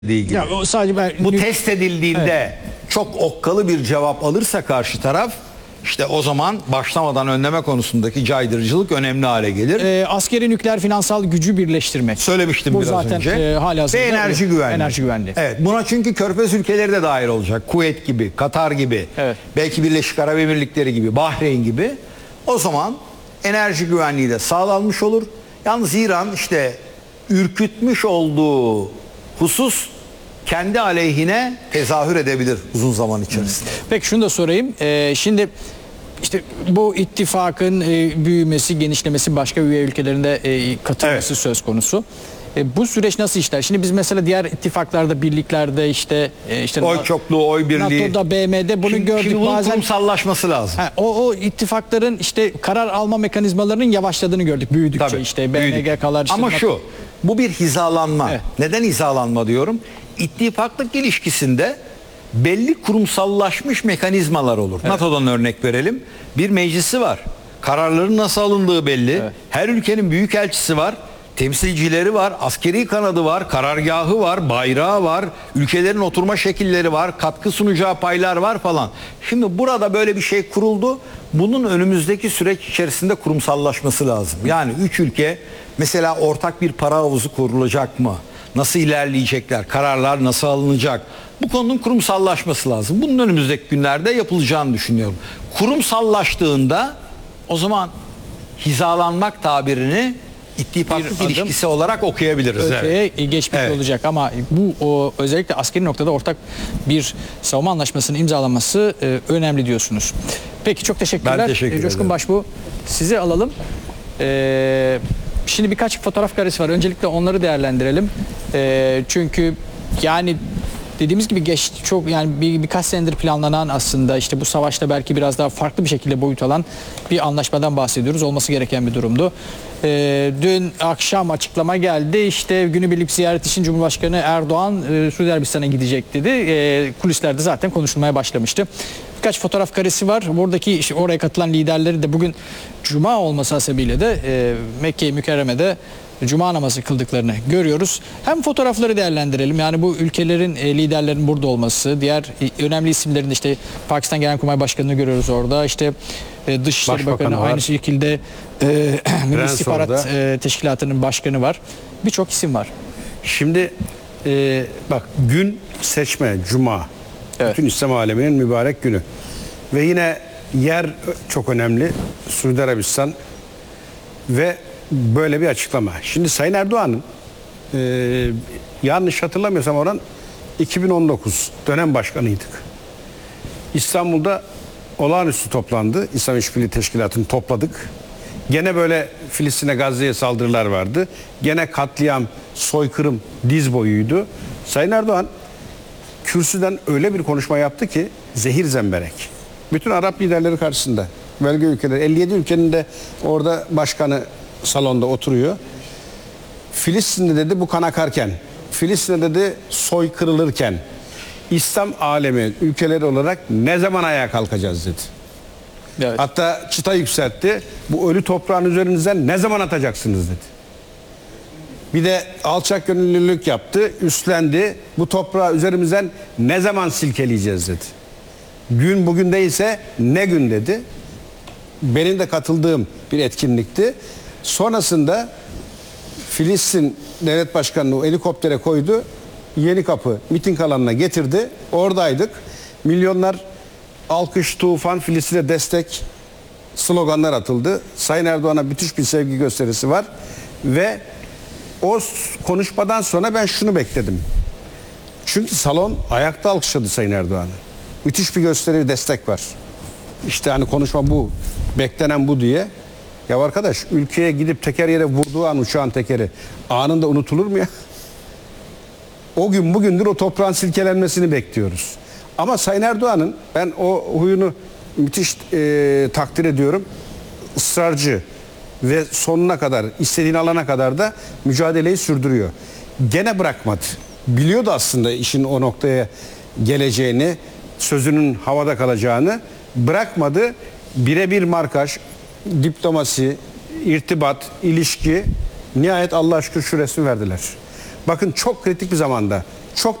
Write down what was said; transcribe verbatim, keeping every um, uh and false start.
ilgili. Ya, o sadece ben, Bu test edildiğinde evet. çok okkalı bir cevap alırsa karşı taraf, işte o zaman başlamadan önleme konusundaki caydırıcılık önemli hale gelir. E, askeri nükleer finansal gücü birleştirmek. Söylemiştim Bu biraz zaten, önce. E, halihazırda Ve enerji güvenliği. Enerji güvenliği. Evet, buna çünkü Körfez ülkeleri de dahil olacak. Kuveyt gibi, Katar gibi, evet. belki Birleşik Arap Emirlikleri gibi, Bahreyn gibi. O zaman enerji güvenliği de sağlanmış olur. Yalnız İran işte ürkütmüş olduğu husus kendi aleyhine tezahür edebilir uzun zaman içerisinde. Peki şunu da sorayım. Ee, şimdi işte bu ittifakın e, büyümesi, genişlemesi, başka üye ülkelerinde e, katılması Evet. söz konusu. E, bu süreç nasıl işler? Şimdi biz mesela diğer ittifaklarda, birliklerde işte e, işte Oy çokluğu, oy birliği. NATO'da, B M'de bunu Şimdi, gördük. şimdi bunun Bazen kurumsallaşması lazım. Ha, o, o ittifakların işte karar alma mekanizmalarının yavaşladığını gördük büyüdükçe. Tabii, işte B N büyüdük. G K'lar işte Ama NATO- şu, bu bir hizalanma. Evet. Neden hizalanma diyorum? İttifaklık ilişkisinde belli kurumsallaşmış mekanizmalar olur. Evet. NATO'dan örnek verelim. Bir meclisi var. Kararların nasıl alındığı belli. Evet. Her ülkenin büyükelçisi var. Temsilcileri var, askeri kanadı var, karargahı var, bayrağı var, ülkelerin oturma şekilleri var, katkı sunacağı paylar var falan. Şimdi burada böyle bir şey kuruldu. Bunun önümüzdeki süreç içerisinde kurumsallaşması lazım. Yani üç ülke mesela ortak bir para havuzu kurulacak mı? Nasıl ilerleyecekler? Kararlar nasıl alınacak? Bu konunun kurumsallaşması lazım. Bunun önümüzdeki günlerde yapılacağını düşünüyorum. Kurumsallaştığında o zaman hizalanmak tabirini İttifaklık Bir ilişkisi olarak okuyabiliriz. öteye Evet. geçmiş Evet. olacak ama bu o, özellikle askeri noktada ortak bir savunma anlaşmasının imzalanması e, önemli diyorsunuz. Peki çok teşekkürler. Ben teşekkür E, Coşkun ederim. Başbuğ, sizi alalım. E, şimdi birkaç fotoğraf karesi var. Öncelikle onları değerlendirelim. E, çünkü yani dediğimiz gibi geç çok yani bir, birkaç senedir planlanan aslında işte bu savaşta belki biraz daha farklı bir şekilde boyut alan bir anlaşmadan bahsediyoruz. Olması gereken bir durumdu. Ee, dün akşam açıklama geldi. İşte günübirlik ziyaret için Cumhurbaşkanı Erdoğan e, Suudi Arabistan'a gidecek dedi. E, kulislerde zaten konuşulmaya başlamıştı. Birkaç fotoğraf karesi var. Buradaki işte oraya katılan liderleri de bugün Cuma olması hasebiyle de e, Mekke-i Mükerreme'de Cuma namazı kıldıklarını görüyoruz. Hem fotoğrafları değerlendirelim. Yani bu ülkelerin e, liderlerin burada olması, diğer e, önemli isimlerin de işte Pakistan Genelkurmay Başkanı'nı görüyoruz orada. İşte e, Dışişleri Başbakanı Bakanı var. aynı şekilde e, Milli Prens İstihbarat orada. e, Teşkilatı'nın başkanı var. Birçok isim var. Şimdi e, bak gün seçme, Cuma. Evet. Bütün İslam aleminin mübarek günü. Ve yine yer çok önemli. Suudi Arabistan ve böyle bir açıklama. Şimdi Sayın Erdoğan'ın e, yanlış hatırlamıyorsam oran iki bin on dokuz dönem başkanıydık. İstanbul'da olağanüstü toplandı. İslam İşbirliği Teşkilatı'nı topladık. Gene böyle Filistin'e, Gazze'ye saldırılar vardı. Gene katliam, soykırım diz boyuydu. Sayın Erdoğan kürsüden öyle bir konuşma yaptı ki zehir zemberek. Bütün Arap liderleri karşısında. Bölge ülkeleri, elli yedi ülkenin de orada başkanı salonda oturuyor. Filistin'de dedi bu kan akarken, Filistin'de dedi soykırılırken İslam alemi ülkeleri olarak ne zaman ayağa kalkacağız dedi. Evet. Hatta çıta yükseltti. Bu ölü toprağın üzerinizden ne zaman atacaksınız dedi. Bir de alçak gönüllülük yaptı, üstlendi. Bu toprağı üzerimizden ne zaman silkeleyeceğiz dedi. Gün bugün değilse ne gün dedi. Benim de katıldığım bir etkinlikti. Sonrasında Filistin Devlet Başkanı'nı o helikoptere koydu. Yenikapı miting alanına getirdi. Oradaydık. Milyonlar alkış, tufan, Filistin'e destek sloganlar atıldı. Sayın Erdoğan'a müthiş bir sevgi gösterisi var. Ve o konuşmadan sonra ben şunu bekledim. Çünkü salon ayakta alkışladı Sayın Erdoğan'ı. Müthiş bir gösteri, destek var. İşte hani konuşma bu, beklenen bu diye. Ya arkadaş, ülkeye gidip teker yere vurduğu an uçağın tekeri anında unutulur mu ya? O gün bugündür o toprağın silkelenmesini bekliyoruz. Ama Sayın Erdoğan'ın ben o huyunu müthiş e, takdir ediyorum. Israrcı ve sonuna kadar, istediğini alana kadar da mücadeleyi sürdürüyor. Gene bırakmadı. Biliyordu aslında işin o noktaya geleceğini, sözünün havada kalacağını. Bırakmadı. Birebir markaj, diplomasi, irtibat, ilişki, nihayet Allah'a şükür şu resmi verdiler. Bakın çok kritik bir zamanda çok